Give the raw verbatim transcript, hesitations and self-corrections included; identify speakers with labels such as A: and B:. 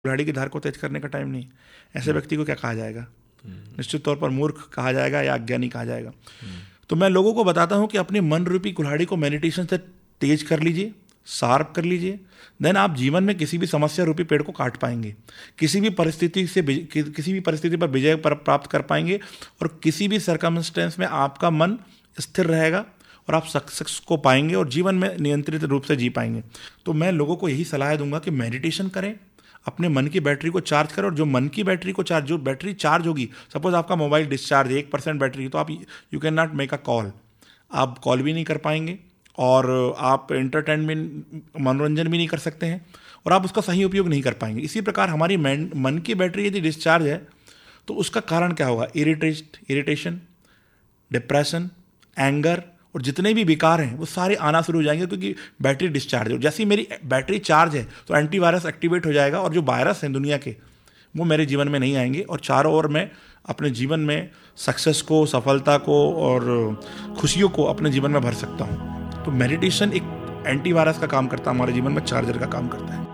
A: कुल्हाड़ी की धार को तेज करने का टाइम नहीं। ऐसे व्यक्ति को क्या कहा जाएगा? निश्चित तौर पर मूर्ख कहा जाएगा या अज्ञानी कहा जाएगा। तो मैं लोगों को बताता हूं कि अपने मन रूपी कुल्हाड़ी को मेडिटेशन से तेज कर लीजिए, शार्प कर लीजिए, देन आप जीवन में किसी भी समस्या रूपी पेड़ को काट पाएंगे, किसी भी परिस्थिति से कि, किसी भी परिस्थिति पर विजय प्राप्त कर पाएंगे और किसी भी सर्कमस्टेंस में आपका मन स्थिर रहेगा और आप सक्सेस को पाएंगे और जीवन में नियंत्रित रूप से जी पाएंगे। तो मैं लोगों को यही सलाह दूंगा कि मेडिटेशन करें, अपने मन की बैटरी को चार्ज करें, और जो मन की बैटरी को चार्ज जो बैटरी चार्ज होगी, सपोज आपका मोबाइल डिस्चार्ज है, एक परसेंट बैटरी, तो आप you can not make a call, आप कॉल भी नहीं कर पाएंगे और आप एंटरटेनमेंट मनोरंजन भी नहीं कर सकते हैं और आप उसका सही उपयोग नहीं कर पाएंगे। इसी प्रकार हमारी मन की बैटरी यदि डिस्चार्ज है तो उसका कारण क्या होगा? इरिटेट इरिटेशन, डिप्रेशन, एंगर और जितने भी विकार हैं वो सारे आना शुरू हो जाएंगे, क्योंकि बैटरी डिस्चार्ज है। जैसे ही मेरी बैटरी चार्ज है तो एंटीवायरस एक्टिवेट हो जाएगा और जो वायरस हैं दुनिया के वो मेरे जीवन में नहीं आएंगे और चारों ओर मैं अपने जीवन में सक्सेस को, सफलता को और खुशियों को अपने जीवन में भर सकता हूँ। तो मेडिटेशन एक एंटीवायरस का काम करता है, हमारे जीवन में चार्जर का काम करता है।